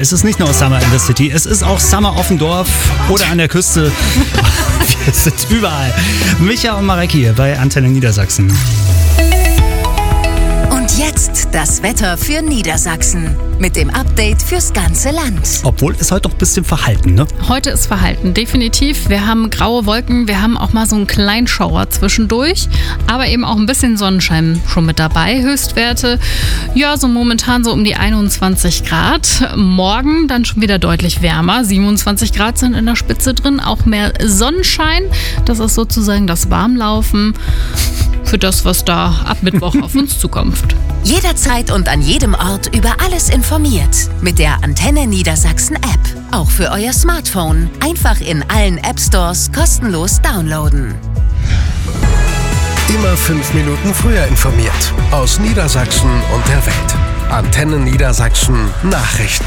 Es ist nicht nur Summer in the City, es ist auch Summer auf dem Dorf oder an der Küste. Wir sind überall. Micha und Mareike hier bei Antenne Niedersachsen. Und jetzt das Wetter für Niedersachsen mit dem Update fürs ganze Land. Obwohl es heute noch ein bisschen verhalten, ne? Heute ist verhalten, definitiv. Wir haben graue Wolken, wir haben auch mal so einen kleinen Schauer zwischendurch, aber eben auch ein bisschen Sonnenschein schon mit dabei. Höchstwerte, ja, so momentan so um die 21 Grad. Morgen dann schon wieder deutlich wärmer. 27 Grad sind in der Spitze drin, auch mehr Sonnenschein. Das ist sozusagen das Warmlaufen für das, was da ab Mittwoch auf uns zukommt. Jederzeit und an jedem Ort über alles informiert. Mit der Antenne Niedersachsen App. Auch für euer Smartphone. Einfach in allen App Stores kostenlos downloaden. Immer 5 Minuten früher informiert. Aus Niedersachsen und der Welt. Antenne Niedersachsen Nachrichten.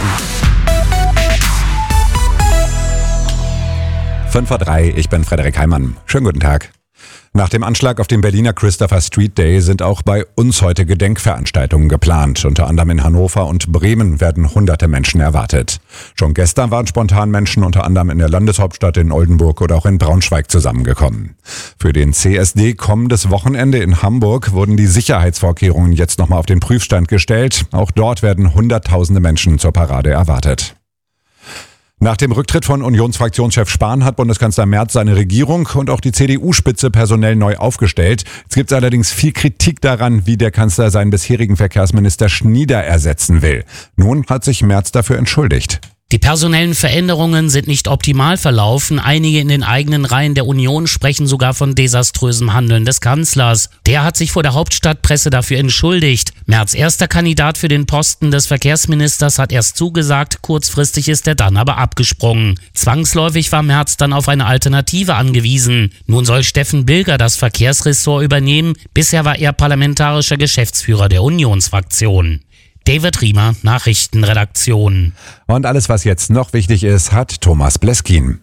5:03 Uhr, ich bin Frederik Heimann. Schönen guten Tag. Nach dem Anschlag auf den Berliner Christopher Street Day sind auch bei uns heute Gedenkveranstaltungen geplant. Unter anderem in Hannover und Bremen werden hunderte Menschen erwartet. Schon gestern waren spontan Menschen unter anderem in der Landeshauptstadt in Oldenburg oder auch in Braunschweig zusammengekommen. Für den CSD kommendes Wochenende in Hamburg wurden die Sicherheitsvorkehrungen jetzt nochmal auf den Prüfstand gestellt. Auch dort werden hunderttausende Menschen zur Parade erwartet. Nach dem Rücktritt von Unionsfraktionschef Spahn hat Bundeskanzler Merz seine Regierung und auch die CDU-Spitze personell neu aufgestellt. Es gibt allerdings viel Kritik daran, wie der Kanzler seinen bisherigen Verkehrsminister Schnieder ersetzen will. Nun hat sich Merz dafür entschuldigt. Die personellen Veränderungen sind nicht optimal verlaufen. Einige in den eigenen Reihen der Union sprechen sogar von desaströsem Handeln des Kanzlers. Der hat sich vor der Hauptstadtpresse dafür entschuldigt. Merz erster Kandidat für den Posten des Verkehrsministers hat erst zugesagt, kurzfristig ist er dann aber abgesprungen. Zwangsläufig war Merz dann auf eine Alternative angewiesen. Nun soll Steffen Bilger das Verkehrsressort übernehmen. Bisher war er parlamentarischer Geschäftsführer der Unionsfraktion. David Riemer, Nachrichtenredaktion. Und alles, was jetzt noch wichtig ist, hat Thomas Bleskin.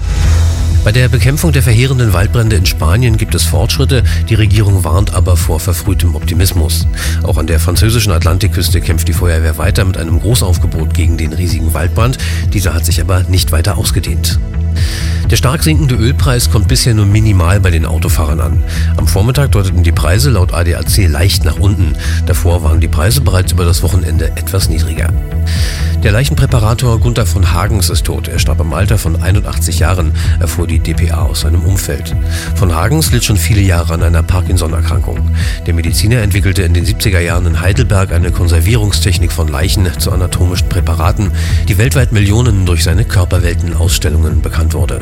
Bei der Bekämpfung der verheerenden Waldbrände in Spanien gibt es Fortschritte. Die Regierung warnt aber vor verfrühtem Optimismus. Auch an der französischen Atlantikküste kämpft die Feuerwehr weiter mit einem Großaufgebot gegen den riesigen Waldbrand. Dieser hat sich aber nicht weiter ausgedehnt. Der stark sinkende Ölpreis kommt bisher nur minimal bei den Autofahrern an. Am Vormittag deuteten die Preise laut ADAC leicht nach unten. Davor waren die Preise bereits über das Wochenende etwas niedriger. Der Leichenpräparator Gunther von Hagens ist tot. Er starb im Alter von 81 Jahren, erfuhr die dpa aus seinem Umfeld. Von Hagens litt schon viele Jahre an einer Parkinson-Erkrankung. Der Mediziner entwickelte in den 70er Jahren in Heidelberg eine Konservierungstechnik von Leichen zu anatomischen Präparaten, die weltweit Millionen durch seine Körperwelten-Ausstellungen bekannt wurde.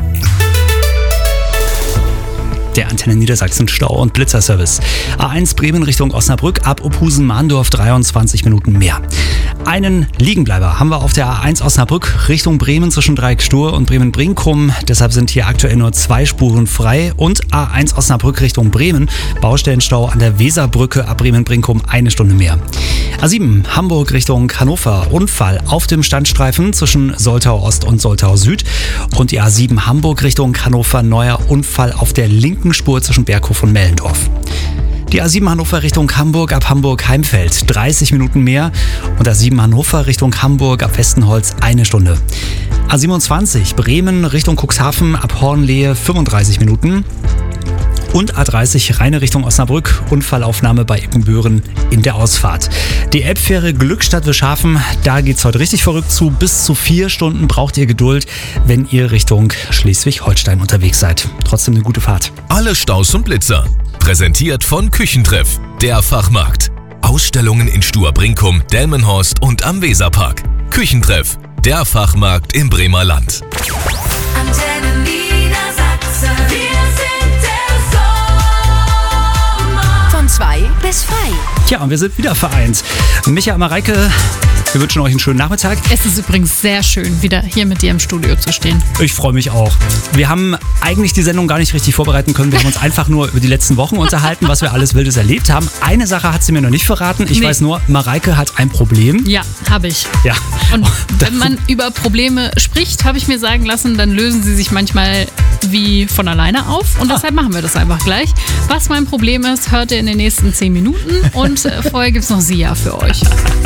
Der Antenne Niedersachsen Stau- und Blitzerservice. A1 Bremen Richtung Osnabrück, ab Opusen-Mahndorf 23 Minuten mehr. Einen Liegenbleiber haben wir auf der A1 Osnabrück Richtung Bremen zwischen Dreieck-Stur und Bremen-Brinkum. Deshalb sind hier aktuell nur 2 Spuren frei. Und A1 Osnabrück Richtung Bremen, Baustellenstau an der Weserbrücke ab Bremen-Brinkum 1 Stunde mehr. A7 Hamburg Richtung Hannover, Unfall auf dem Standstreifen zwischen Soltau Ost und Soltau Süd. Und die A7 Hamburg Richtung Hannover, neuer Unfall auf der linken Spur zwischen Berghof und Mellendorf. Die A7 Hannover Richtung Hamburg ab Hamburg-Heimfeld 30 Minuten mehr und A7 Hannover Richtung Hamburg ab Westenholz 1 Stunde. A27 Bremen Richtung Cuxhaven ab Hornlehe 35 Minuten. Und A30 Rheine Richtung Osnabrück, Unfallaufnahme bei Ippenbüren in der Ausfahrt. Die Elbfähre Glückstadt-Wischhafen, da geht's heute richtig verrückt zu. Bis zu 4 Stunden braucht ihr Geduld, wenn ihr Richtung Schleswig-Holstein unterwegs seid. Trotzdem eine gute Fahrt. Alle Staus und Blitzer. Präsentiert von Küchentreff, der Fachmarkt. Ausstellungen in Stur-Brinkum, Delmenhorst und am Weserpark. Küchentreff, der Fachmarkt im Bremer Land. Antenne Niedersachsen. Wir sind der Sommer. Von 2 bis frei. Tja, und wir sind wieder vereint. Micha, Mareike, wir wünschen euch einen schönen Nachmittag. Es ist übrigens sehr schön, wieder hier mit dir im Studio zu stehen. Ich freue mich auch. Wir haben eigentlich die Sendung gar nicht richtig vorbereiten können. Wir haben uns einfach nur über die letzten Wochen unterhalten, was wir alles Wildes erlebt haben. Eine Sache hat sie mir noch nicht verraten. Ich weiß nur, Mareike hat ein Problem. Ja, habe ich. Ja. Und wenn man über Probleme spricht, habe ich mir sagen lassen, dann lösen sie sich manchmal wie von alleine auf. Und deshalb machen wir das einfach gleich. Was mein Problem ist, hört ihr in den nächsten 10 Minuten. Und vorher gibt es noch Sia für euch.